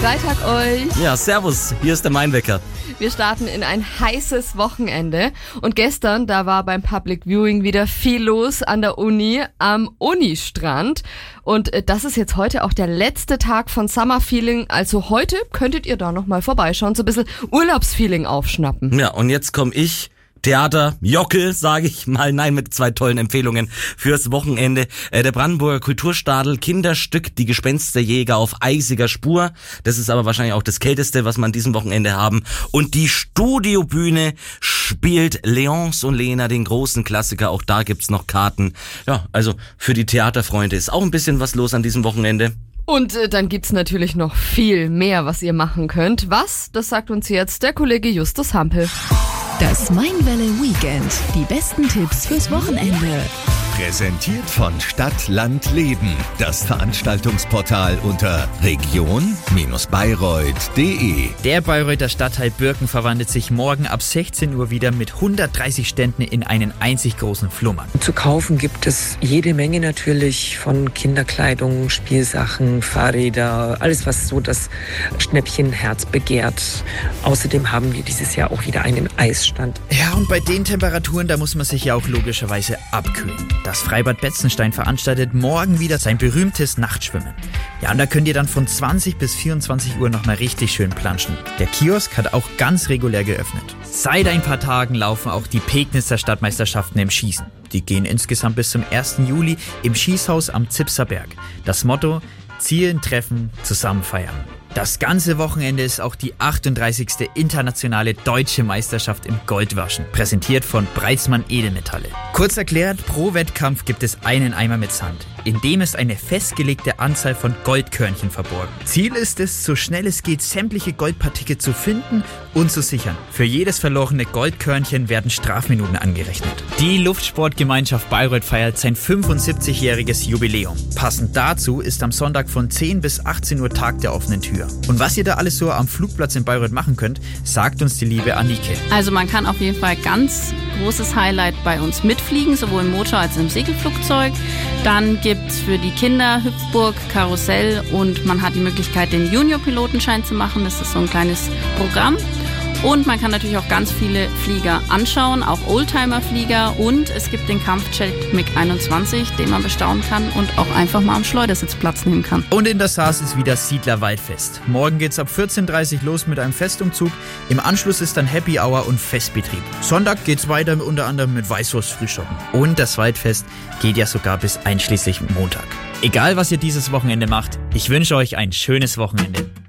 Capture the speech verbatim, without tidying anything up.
Freitag euch. Ja, servus, hier ist der Mainwecker. Wir starten in ein heißes Wochenende und gestern, da war beim Public Viewing wieder viel los an der Uni, am Unistrand. Und das ist jetzt heute auch der letzte Tag von Summer Feeling, also heute könntet ihr da nochmal vorbeischauen, so ein bisschen Urlaubsfeeling aufschnappen. Ja, und jetzt komme ich. Theater, Jockel, sage ich mal, nein, mit zwei tollen Empfehlungen fürs Wochenende. Äh, der Brandenburger Kulturstadel, Kinderstück, die Gespensterjäger auf eisiger Spur. Das ist aber wahrscheinlich auch das Kälteste, was wir an diesem Wochenende haben. Und die Studiobühne spielt Leonce und Lena, den großen Klassiker. Auch da gibt's noch Karten. Ja, also für die Theaterfreunde ist auch ein bisschen was los an diesem Wochenende. Und äh, dann gibt's natürlich noch viel mehr, was ihr machen könnt. Was? Das sagt uns jetzt der Kollege Justus Hampel. Das Mainwelle Weekend. Die besten Tipps fürs Wochenende. Präsentiert von Stadt, Land, Leben. Das Veranstaltungsportal unter region Bayreuth punkt de. Der Bayreuther Stadtteil Birken verwandelt sich morgen ab sechzehn Uhr wieder mit hundertdreißig Ständen in einen einzig großen Flohmarkt. Zu kaufen gibt es jede Menge natürlich von Kinderkleidung, Spielsachen, Fahrräder, alles was so das Schnäppchenherz begehrt. Außerdem haben wir dieses Jahr auch wieder einen Eisstand. Ja, und bei den Temperaturen, da muss man sich ja auch logischerweise abkühlen. Das Freibad Betzenstein veranstaltet morgen wieder sein berühmtes Nachtschwimmen. Ja, und da könnt ihr dann von zwanzig bis vierundzwanzig Uhr nochmal richtig schön planschen. Der Kiosk hat auch ganz regulär geöffnet. Seit ein paar Tagen laufen auch die Pegnitzer Stadtmeisterschaften im Schießen. Die gehen insgesamt bis zum ersten Juli im Schießhaus am Zipser Berg. Das Motto: Zielen treffen, zusammen feiern. Das ganze Wochenende ist auch die achtunddreißigste internationale deutsche Meisterschaft im Goldwaschen, präsentiert von Breitzmann Edelmetalle. Kurz erklärt, pro Wettkampf gibt es einen Eimer mit Sand. In dem ist eine festgelegte Anzahl von Goldkörnchen verborgen. Ziel ist es, so schnell es geht, sämtliche Goldpartikel zu finden und zu sichern. Für jedes verlorene Goldkörnchen werden Strafminuten angerechnet. Die Luftsportgemeinschaft Bayreuth feiert sein fünfundsiebzigjähriges Jubiläum. Passend dazu ist am Sonntag von zehn bis achtzehn Uhr Tag der offenen Tür. Und was ihr da alles so am Flugplatz in Bayreuth machen könnt, sagt uns die liebe Annike. Also man kann auf jeden Fall ganz großes Highlight bei uns mitfliegen, sowohl im Motor- als auch im Segelflugzeug. Dann gibt es für die Kinder Hüpfburg, Karussell und man hat die Möglichkeit, den Junior-Pilotenschein zu machen. Das ist so ein kleines Programm. Und man kann natürlich auch ganz viele Flieger anschauen, auch Oldtimer-Flieger. Und es gibt den Kampfjet MiG einundzwanzig, den man bestaunen kann und auch einfach mal am Schleudersitz Platz nehmen kann. Und in der Saas ist wieder Siedler-Waldfest. Morgen geht's ab vierzehn Uhr dreißig los mit einem Festumzug. Im Anschluss ist dann Happy Hour und Festbetrieb. Sonntag geht's weiter unter anderem mit Weißwurst-Frühschoppen. Und das Waldfest geht ja sogar bis einschließlich Montag. Egal, was ihr dieses Wochenende macht, ich wünsche euch ein schönes Wochenende.